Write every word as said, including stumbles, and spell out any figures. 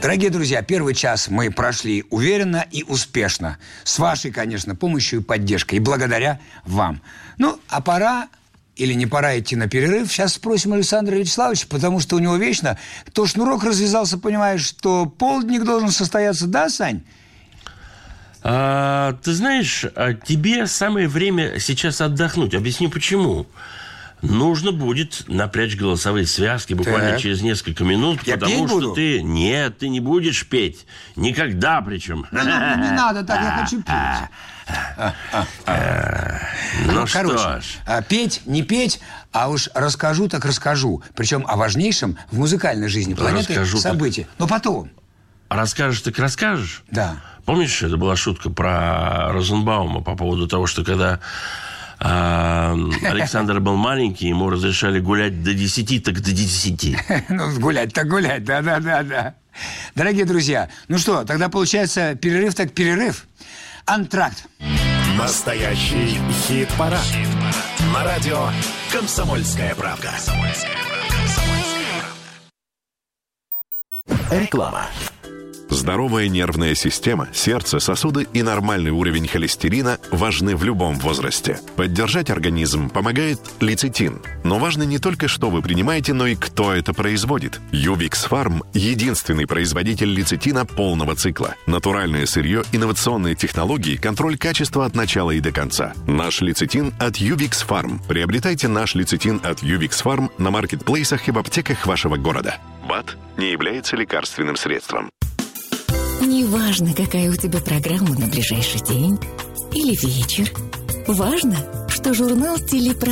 Дорогие друзья, первый час мы прошли уверенно и успешно. С вашей, конечно, помощью и поддержкой. И благодаря вам. Ну, а пора или не пора идти на перерыв? Сейчас спросим Александра Вячеславовича, потому что у него вечно то шнурок развязался, понимаешь, что полдник должен состояться. Да, Сань? А, ты знаешь, тебе самое время сейчас отдохнуть. Объясню, почему. Нужно будет напрячь голосовые связки буквально так. через несколько минут, Я потому петь что буду? ты... Нет, ты не будешь петь. Никогда причем. Ну, ну, не надо так, я хочу петь. А, а, а. Ну Короче, что ж. петь, не петь, а уж расскажу, так расскажу. Причем о важнейшем в музыкальной жизни планеты Расскажу, событии. так... Но потом. Расскажешь, так расскажешь? Да. Помнишь, это была шутка про Розенбаума по поводу того, что когда... Александр был маленький, ему разрешали гулять до десяти, так до десяти. Ну, гулять, так гулять, да-да-да-да. Дорогие друзья, ну что, тогда получается перерыв, так перерыв. Антракт. Настоящий хит-парад. Хит на радио «Комсомольская правда». Реклама. Здоровая нервная система, сердце, сосуды и нормальный уровень холестерина важны в любом возрасте. Поддержать организм помогает лецитин. Но важно не только, что вы принимаете, но и кто это производит. Ювикс Фарм – единственный производитель лецитина полного цикла. Натуральное сырье, инновационные технологии, контроль качества от начала и до конца. Наш лецитин от Ювикс Фарм. Приобретайте наш лецитин от Ювикс Фарм на маркетплейсах и в аптеках вашего города. БАД не является лекарственным средством. Неважно, какая у тебя программа на ближайший день или вечер. Важно, что журнал «Телепро»